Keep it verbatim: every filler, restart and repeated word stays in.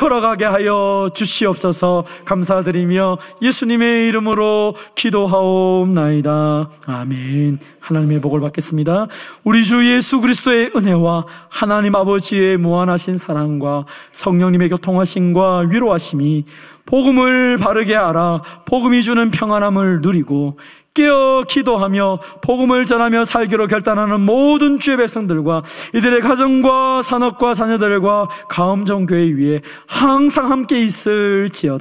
걸어가게 하여 주시옵소서. 감사드리며 예수님의 이름으로 기도하옵나이다. 아멘. 하나님의 복을 받겠습니다. 우리 주 예수 그리스도의 은혜와 하나님 아버지의 무한하신 사랑과 성령님의 교통하심과 위로하심이 복음을 바르게 알아 복음이 주는 평안함을 누리고 깨어 기도하며 복음을 전하며 살기로 결단하는 모든 주의 백성들과 이들의 가정과 산업과 자녀들과 가음정교회 위에 항상 함께 있을지어다.